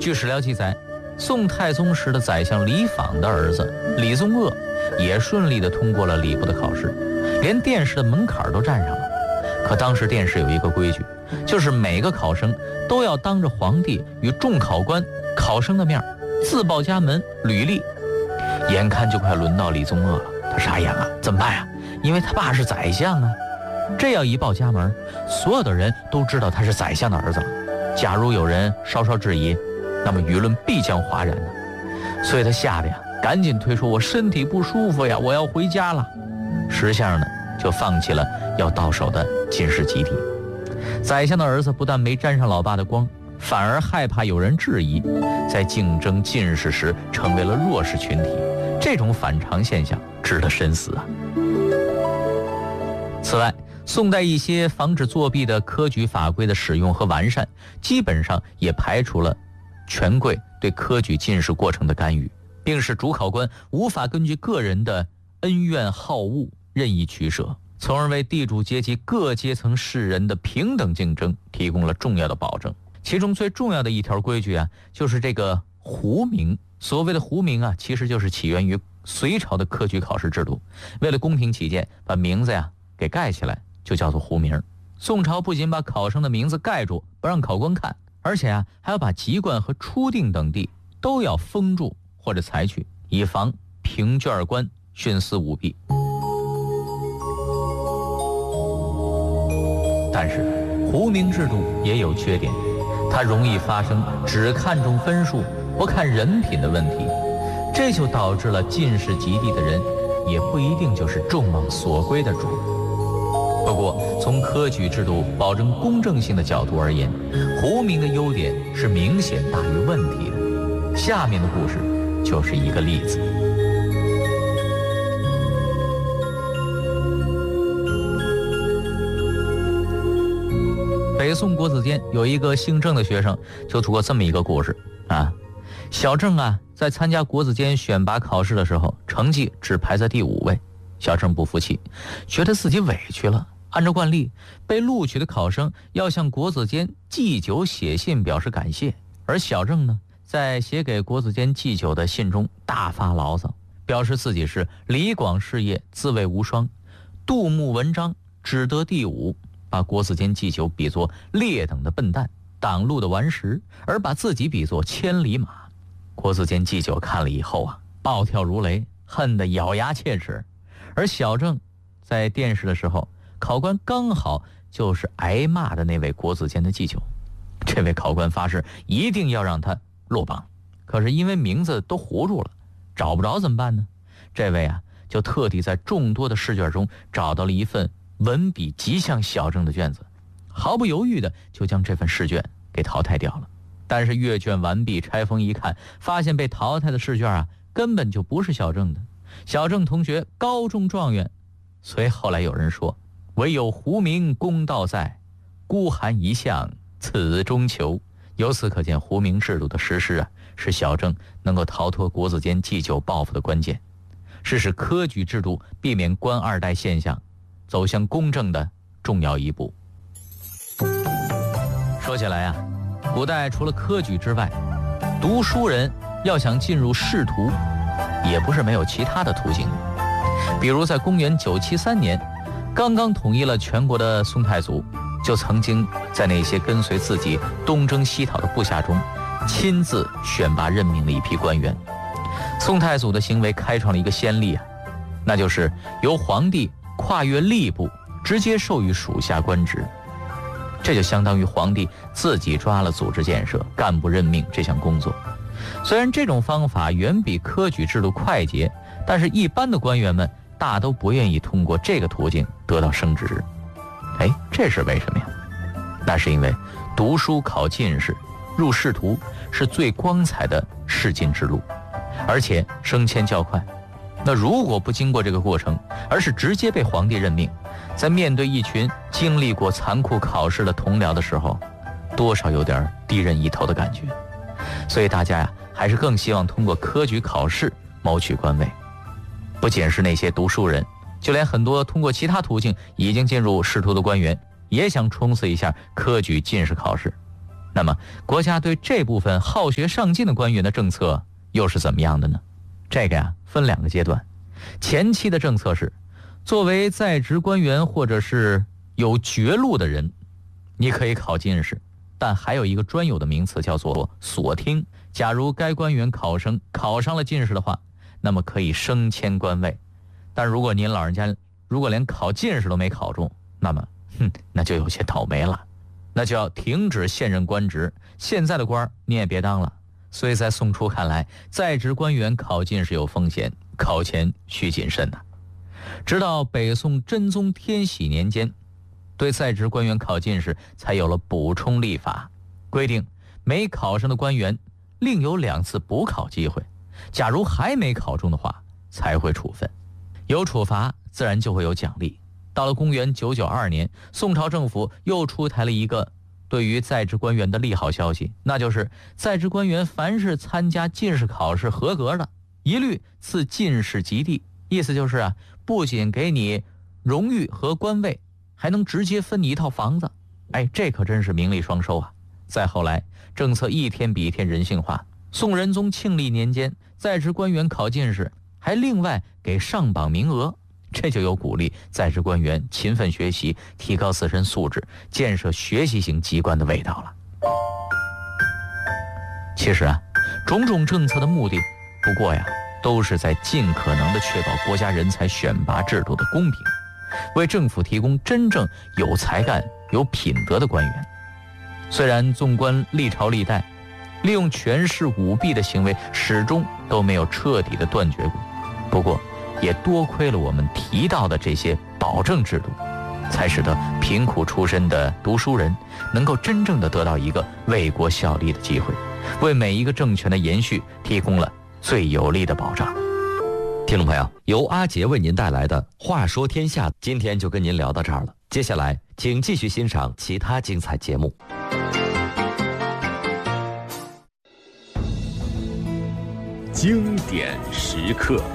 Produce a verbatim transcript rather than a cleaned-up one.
据史料记载，宋太宗时的宰相李昉的儿子李宗鄂也顺利地通过了礼部的考试，连殿试的门槛都站上了。可当时殿试有一个规矩，就是每个考生都要当着皇帝与众考官、考生的面自报家门履历。眼看就快轮到李宗鄂了，他傻眼了，怎么办呀？因为他爸是宰相啊，这要一报家门，所有的人都知道他是宰相的儿子了。假如有人稍稍质疑，那么舆论必将哗然的。所以他吓得呀，赶紧推说：“我身体不舒服呀，我要回家了。”识相呢，就放弃了要到手的进士及第。宰相的儿子不但没沾上老爸的光，反而害怕有人质疑，在竞争进士时成为了弱势群体。这种反常现象值得深思啊。此外，宋代一些防止作弊的科举法规的使用和完善，基本上也排除了权贵对科举进士过程的干预，并使主考官无法根据个人的恩怨好恶任意取舍，从而为地主阶级各阶层士人的平等竞争提供了重要的保证。其中最重要的一条规矩啊，就是这个胡名。所谓的胡名啊，其实就是起源于隋朝的科举考试制度。为了公平起见，把名字呀给盖起来，就叫做胡名。宋朝不仅把考生的名字盖住，不让考官看，而且啊还要把籍贯和初定等地都要封住或者裁去，以防评卷官徇私舞弊。但是胡名制度也有缺点，它容易发生只看重分数不看人品的问题，这就导致了进士及第的人也不一定就是众望所归的主。不过从科举制度保证公正性的角度而言，胡名的优点是明显大于问题的。下面的故事就是一个例子。北宋国子监有一个姓郑的学生就读过这么一个故事啊。小郑啊，在参加国子监选拔考试的时候，成绩只排在第五位。小郑不服气，觉得自己委屈了。按照惯例，被录取的考生要向国子监祭酒写信表示感谢，而小郑呢，在写给国子监祭酒的信中大发牢骚，表示自己是李广事业自谓无双，杜牧文章只得第五，把国子监祭酒比作劣等的笨蛋，挡路的顽石，而把自己比作千里马。国子监祭酒看了以后啊，暴跳如雷，恨得咬牙切齿。而小郑在殿试的时候，考官刚好就是挨骂的那位国子监的祭酒，这位考官发誓一定要让他落榜。可是因为名字都糊住了，找不着怎么办呢？这位啊，就特地在众多的试卷中找到了一份文笔极像小郑的卷子，毫不犹豫的就将这份试卷给淘汰掉了。但是阅卷完毕，拆封一看，发现被淘汰的试卷啊，根本就不是小郑的。小郑同学高中状元，所以后来有人说，唯有胡名公道在，孤寒一向此中求。由此可见，胡名制度的实施啊，是小郑能够逃脱国子监祭酒报复的关键，是使科举制度避免官二代现象走向公正的重要一步。说起来啊，古代除了科举之外，读书人要想进入仕途，也不是没有其他的途径。比如在公元九七三年，刚刚统一了全国的宋太祖，就曾经在那些跟随自己东征西讨的部下中，亲自选拔任命了一批官员。宋太祖的行为开创了一个先例啊，那就是由皇帝跨越吏部，直接授予属下官职。这就相当于皇帝自己抓了组织建设、干部任命这项工作。虽然这种方法远比科举制度快捷，但是一般的官员们大都不愿意通过这个途径得到升职。哎，这是为什么呀？那是因为读书考进士、入仕途是最光彩的仕进之路，而且升迁较快。那如果不经过这个过程，而是直接被皇帝任命，在面对一群经历过残酷考试的同僚的时候，多少有点低人一头的感觉。所以大家呀，还是更希望通过科举考试谋取官位。不仅是那些读书人，就连很多通过其他途径已经进入仕途的官员，也想冲刺一下科举进士考试。 那么国家对这部分好学上进的官员的政策又是怎么样的呢？这个呀分两个阶段。前期的政策是，作为在职官员或者是有爵禄的人，你可以考进士，但还有一个专有的名词叫做所听。假如该官员考生考上了进士的话，那么可以升迁官位。但如果您老人家如果连考进士都没考中，那么哼，那就有些倒霉了，那就要停止现任官职，现在的官你也别当了。所以在宋初看来，在职官员考进士有风险，考前需谨慎呐、啊。直到北宋真宗天禧年间，对在职官员考进士才有了补充立法，规定没考上的官员另有两次补考机会，假如还没考中的话才会处分。有处罚自然就会有奖励。到了公元九九二年，宋朝政府又出台了一个对于在职官员的利好消息，那就是在职官员凡是参加进士考试合格的，一律赐进士及第。意思就是啊，不仅给你荣誉和官位，还能直接分你一套房子。哎，这可真是名利双收啊！再后来，政策一天比一天人性化。宋仁宗庆历年间，在职官员考进士还另外给上榜名额，这就有鼓励在职官员勤奋学习，提高自身素质，建设学习型机关的味道了。其实啊，种种政策的目的，不过呀，都是在尽可能的确保国家人才选拔制度的公平，为政府提供真正有才干、有品德的官员。虽然纵观历朝历代，利用权势舞弊的行为始终都没有彻底的断绝过，不过也多亏了我们提到的这些保证制度，才使得贫苦出身的读书人能够真正的得到一个为国效力的机会，为每一个政权的延续提供了最有力的保障。 听众朋友，由阿杰为您带来的《话说天下》，今天就跟您聊到这儿了。接下来，请继续欣赏其他精彩节目。 经典时刻。